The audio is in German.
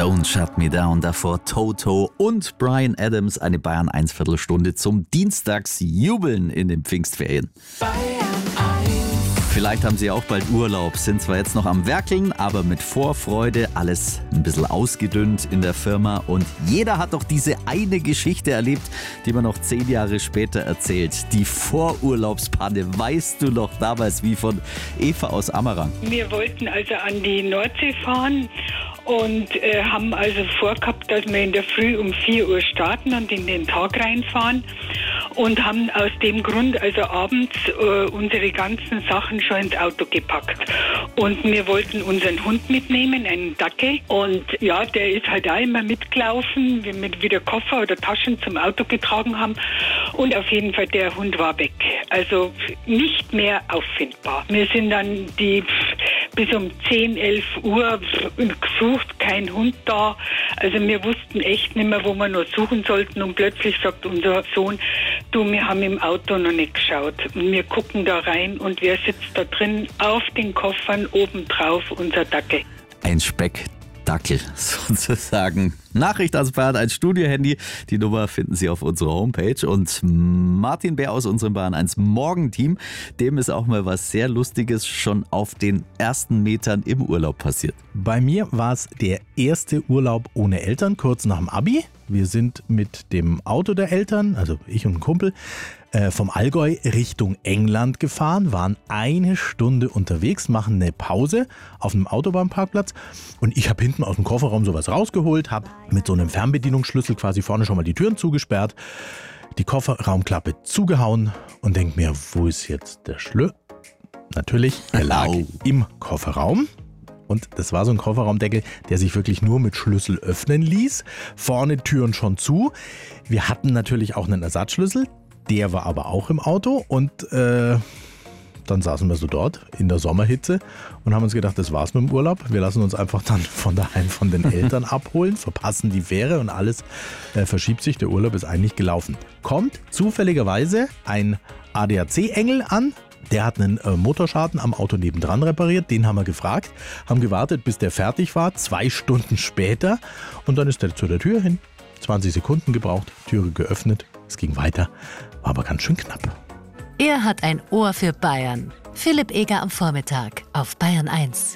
Don't Shut Me Down, davor Toto und Bryan Adams, eine Bayern 1 Viertelstunde zum Dienstagsjubeln in den Pfingstferien. Vielleicht haben Sie auch bald Urlaub, sind zwar jetzt noch am Werkeln, aber mit Vorfreude, alles ein bisschen ausgedünnt in der Firma und jeder hat doch diese eine Geschichte erlebt, die man noch 10 Jahre später erzählt. Die Vorurlaubspanne, weißt du noch damals, wie von Eva aus Ammerang? Wir wollten also an die Nordsee fahren und haben also vorgehabt, dass wir in der Früh um 4 Uhr starten und in den Tag reinfahren und haben aus dem Grund also abends unsere ganzen Sachen schon ins Auto gepackt. Und wir wollten unseren Hund mitnehmen, einen Dackel. Und ja, der ist halt auch immer mitgelaufen, wie wir wieder Koffer oder Taschen zum Auto getragen haben. Und auf jeden Fall, der Hund war weg. Also nicht mehr auffindbar. Wir sind dann bis um 10, 11 Uhr gesucht, kein Hund da. Also wir wussten echt nicht mehr, wo wir noch suchen sollten. Und plötzlich sagt unser Sohn, du, wir haben im Auto noch nicht geschaut. Und wir gucken da rein und wer sitzt da drin? Auf den Koffern obendrauf unser Dackel. Ein Speckdackel sozusagen. Nachricht aus Bayern 1 Studio-Handy. Die Nummer finden Sie auf unserer Homepage. Und Martin Bär aus unserem Bayern 1 Morgenteam, dem ist auch mal was sehr Lustiges schon auf den ersten Metern im Urlaub passiert. Bei mir war es der erste Urlaub ohne Eltern, kurz nach dem Abi. Wir sind mit dem Auto der Eltern, also ich und ein Kumpel, vom Allgäu Richtung England gefahren, waren 1 Stunde unterwegs, machen eine Pause auf einem Autobahnparkplatz und ich habe hinten aus dem Kofferraum sowas rausgeholt, habe mit so einem Fernbedienungsschlüssel quasi vorne schon mal die Türen zugesperrt, die Kofferraumklappe zugehauen und denke mir, wo ist jetzt der Schlüssel? Natürlich, er lag im Kofferraum. Und das war so ein Kofferraumdeckel, der sich wirklich nur mit Schlüssel öffnen ließ. Vorne Türen schon zu. Wir hatten natürlich auch einen Ersatzschlüssel. Der war aber auch im Auto. Und dann saßen wir so dort in der Sommerhitze und haben uns gedacht, das war's mit dem Urlaub. Wir lassen uns einfach dann von daheim von den Eltern abholen, verpassen die Fähre und alles verschiebt sich. Der Urlaub ist eigentlich gelaufen. Kommt zufälligerweise ein ADAC-Engel an. Der hat einen Motorschaden am Auto nebendran repariert, den haben wir gefragt, haben gewartet, bis der fertig war, 2 Stunden später und dann ist er zu der Tür hin, 20 Sekunden gebraucht, Türe geöffnet, es ging weiter, war aber ganz schön knapp. Er hat ein Ohr für Bayern. Philipp Eger am Vormittag auf Bayern 1.